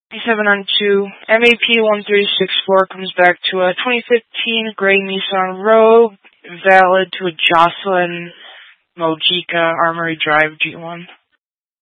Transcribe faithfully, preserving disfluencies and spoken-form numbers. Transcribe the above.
seven on two. M A P one three six four comes back to a twenty fifteen gray Nissan Rogue, valid to a Jocelyn Mojica Armory Drive G one.